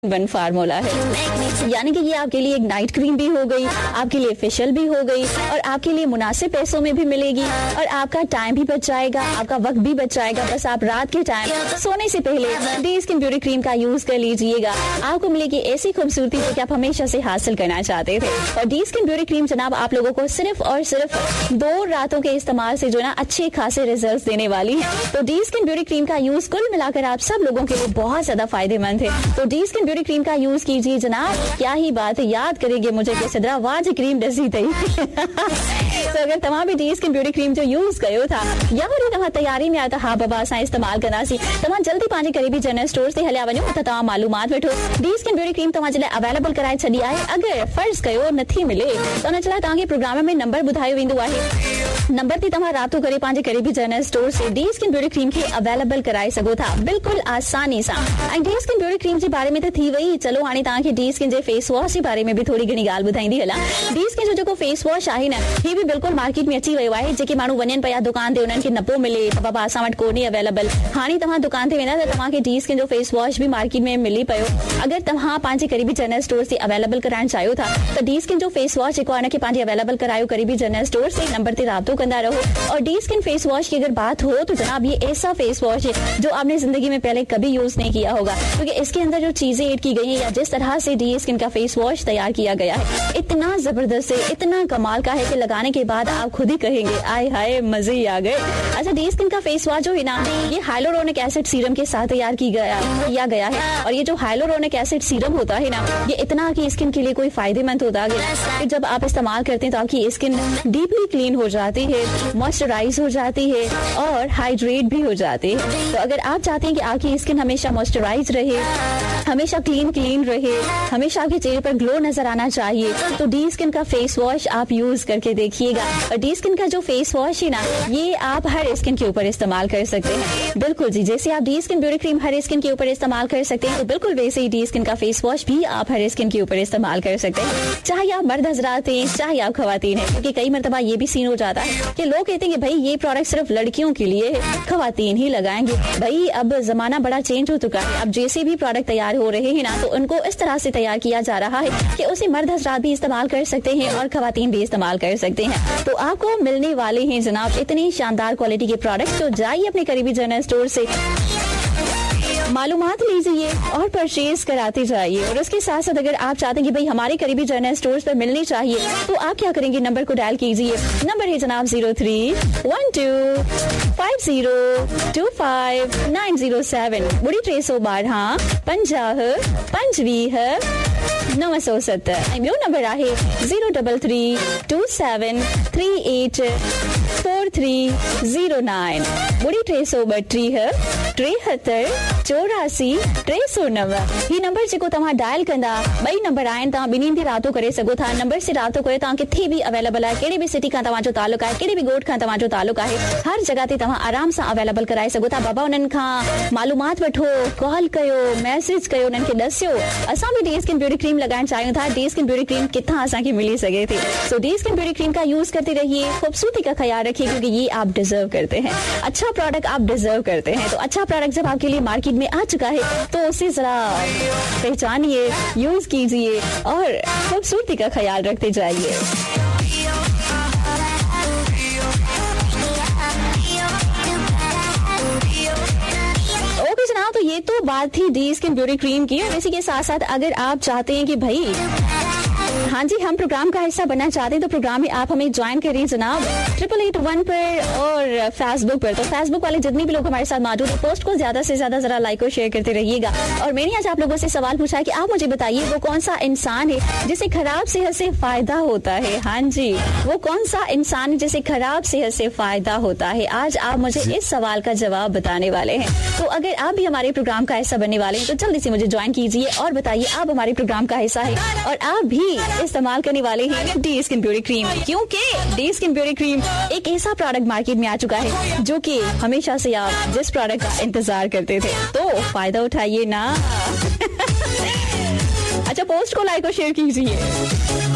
One formula है, यानी कि ये आपके लिए एक नाइट क्रीम भी हो गई, आपके लिए फेशियल भी हो गई और आपके लिए मुनासिब पैसों में भी मिलेगी और आपका टाइम भी बच जाएगा, आपका वक्त भी बच जाएगा। बस आप रात के टाइम सोने से पहले डी स्किन ब्यूटी क्रीम का यूज कर लीजिएगा, आपको मिलेगी ऐसी खूबसूरती जो कि आप हमेशा से हासिल करना चाहते थे। और डी स्किन ब्यूटी क्रीम जनाब आप लोगों को सिर्फ और सिर्फ 2 रातों के इस्तेमाल से जो ना अच्छे खासे रिजल्ट देने वाली है। तो डी स्किन ब्यूटी क्रीम का यूज कुल मिलाकर आप सब लोगों के लिए बहुत ज्यादा फायदेमंद है। तो डी स्किन ब्यूटी क्रीम का यूज कीजिए जनाब, क्या ही बात है, याद करेंगे मुझे कि सिद्रा वाज क्रीम डसी थी। तो अगर तमाम भी डी स्किन ब्यूटी क्रीम जो यूज कयो था या वरी तव्हां तैयारी में आता हा बाबा असां इस्तेमाल कंदासीं, तव्हां जल्दी पंहिंजे करीबी जनरल स्टोर ते हलिया वञो त तव्हां मालूमात वठो। डी स्किन ब्यूटी क्रीम तव्हां जे लाइ अवेलेबल कराए छॾी आहे। अगर फर्ज़ कयो नथी मिले त उन जे लाइ तव्हांखे प्रोग्राम में नंबर ॿुधायो वेंदो आहे। नंबर ते तव्हां रातो करे पंहिंजे करीबी जनरल स्टोर से डी स्किन ब्यूटी क्रीम खे अवेलेबल कराए सघो था बिल्कुल आसानी सां। ऐं डी स्किन ब्यूटी क्रीम जे बारे में त थी वई, चलो हाणे तव्हांखे डी स्किन जे फेस वॉश जे बारे में भी थोड़ी घणी ॻाल्हि ॿुधाईंदी हलां। डी स्किन जो जेको फेस वॉश आहे न, ही भी बिल्कुल मार्केट में अची वियो आहे। जेके माण्हू वञनि पिया दुकान ते उन्हनि खे न पियो मिले त बाबा असां वटि कोन्हे अवेलेबल, हाणे तव्हां दुकान ते वेंदा त तव्हांखे डी स्किन जो फेस वॉश भी मार्केट में मिली पियो। अगर तव्हां पंहिंजे करीबी जनरल स्टोर से अवेलेबल कराइण चाहियो था त डी स्किन जो फेस वॉश जेको आहे उनखे पंहिंजे अवेलेबल करायो करीबी जनरल स्टोर से, नंबर ते राब्तो कंदा रहो। और डी स्किन फेस वॉश की अगर बात हो तो जनाब ये ऐसा फेस वॉश है जो आपने जिंदगी में पहले कभी यूज नहीं किया होगा, क्योंकि इसके अंदर जो चीजें ऐड की गई है या जिस तरह से डी स्किन का फेस वॉश तैयार किया गया है इतना जबरदस्त है, इतना कमाल का है कि लगाने के बाद आप खुद ही कहेंगे आय हाय मजे ही आ गए। अच्छा, डी स्किन का फेस वॉश जो है ना, ये हाइलोरोनिक एसिड सीरम के साथ तैयार किया गया है। और ये जो हाइलोरोनिक एसिड सीरम होता है ना, ये इतना की स्किन के लिए कोई फायदेमंद होता है कि जब आप इस्तेमाल करते हैं तो आपकी स्किन डीपली क्लीन हो जाती है, मॉइस्चराइज हो जाती है और हाइड्रेट भी हो जाती है। तो अगर आप चाहते हैं कि आपकी स्किन हमेशा मॉइस्चराइज रहे, हमेशा क्लीन रहे, हमेशा आपके चेहरे पर ग्लो नजर आना चाहिए, तो डी स्किन का फेस वॉश आप यूज करके देखिएगा। और डी स्किन का जो फेस वॉश है ना, ये आप हर स्किन के ऊपर इस्तेमाल कर सकते हैं। बिल्कुल जी, जैसे आप डी स्किन ब्यूटी क्रीम हर स्किन के ऊपर इस्तेमाल कर सकते हैं, तो बिल्कुल वैसे ही डी स्किन का फेस वॉश भी आप हर स्किन के ऊपर इस्तेमाल कर सकते हैं, चाहे आप मर्द हजरात हैं चाहे आप खवातीन हैं। क्योंकि कई मरतबा ये भी सीन हो जाता है कि लोग कहते हैं कि भाई ये प्रोडक्ट सिर्फ लड़कियों के लिए है, खवातीन ही लगाएंगे। भाई अब जमाना बड़ा चेंज हो चुका है, अब जैसे भी प्रोडक्ट तैयार हो रहे हैं ना, तो उनको इस तरह से तैयार किया जा रहा है कि उसे मर्द हजरात भी इस्तेमाल कर सकते हैं और खवातीन भी इस्तेमाल कर सकते हैं। तो आपको मिलने वाले हैं जनाब इतनी शानदार क्वालिटी के प्रोडक्ट, तो जाइए अपने करीबी जनरल स्टोर से मालूमात लीजिए और परचेज कराते जाइए। और उसके साथ साथ अगर आप चाहते हैं कि भाई हमारे करीबी जनरल स्टोर्स पर मिलनी चाहिए, तो आप क्या करेंगे, नंबर को डायल कीजिए। नंबर है जनाब 0312502597 बुरी 312 50 25 970। ॿियो नंबर आहे 03327384309 बुरी 332 73 84 309। ही नंबर जेको तव्हां डायल कंदा, ॿई नंबर आहिनि, तव्हां ॿिन्हिनि ते रातो करे सघो था। नंबर से रातो करे तव्हां किथे बि अवेलेबल आहे, कहिड़ी बि सिटी खां तव्हांजो तालुक आहे, कहिड़ी बि ॻोठ खां तव्हांजो तालुक आहे, हर जगह ते तव्हां आराम सां अवेलेबल कराए सघो था। बाबा उन्हनि खां मालूमात वठो, कॉल कयो, मैसेज कयो, उन्हनि खे ॾसियो असां भी डी स्किन ब्यूटी क्रीम लगाइण चाहियूं था, डी स्किन ब्यूटी क्रीम किथां असांखे मिली सके थी। सो डी स्किन ब्यूटी क्रीम का यूज करते रहिए, खूबसूरती का ख्याल रखिए, क्योंकि ये आप डिजर्व करते हैं। अच्छा प्रोडक्ट आप डिजर्व करते हैं। तो अच्छा प्रोडक्ट जब आपके लिए मार्केट में आ चुका है तो उसे जरा पहचानिए, यूज कीजिए और खूबसूरती का ख्याल रखते जाइए। ओके जनाब, तो ये तो बात थी डी स्किन ब्यूटी क्रीम की। और इसी के साथ साथ अगर आप चाहते हैं कि भाई हाँ जी हम प्रोग्राम का हिस्सा बनना चाहते हैं, तो प्रोग्राम में आप हमें ज्वाइन करिए जनाब 8881 पर और फेसबुक पर। तो फेसबुक वाले जितने भी लोग हमारे साथ मौजूद है, पोस्ट को ज्यादा से ज्यादा जरा लाइक और शेयर करते रहिएगा। और मैंने आज आप लोगों से सवाल पूछा है कि आप मुझे बताइए वो कौन सा इंसान है जिसे खराब सेहत से फायदा होता है। हाँ जी, वो कौन सा इंसान है जिसे खराब सेहत से फायदा होता है। आज आप मुझे इस सवाल का जवाब बताने वाले हैं। तो अगर आप भी हमारे प्रोग्राम का हिस्सा बनने वाले हैं तो जल्दी से मुझे ज्वाइन कीजिए और बताइए आप हमारे प्रोग्राम का हिस्सा है और आप भी इस्तेमाल करने वाले हैं डी स्किन ब्यूटी क्रीम, क्योंकि डी स्किन ब्यूटी क्रीम एक ऐसा प्रोडक्ट मार्केट में आ चुका है जो कि हमेशा से आप जिस प्रोडक्ट का इंतजार करते थे, तो फायदा उठाइए ना। अच्छा, पोस्ट को लाइक और शेयर कीजिए।